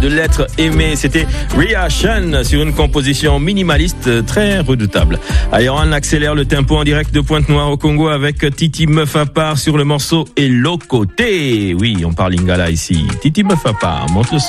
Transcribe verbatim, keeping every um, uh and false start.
de l'être aimé. C'était Ria Chan sur une composition minimaliste très redoutable. Allez, on accélère le tempo en direct de Pointe-Noire au Congo avec Titi Meuf à part sur le morceau Et Locoté. Oui, on parle lingala ici. Titi Meuf à part, monte le son.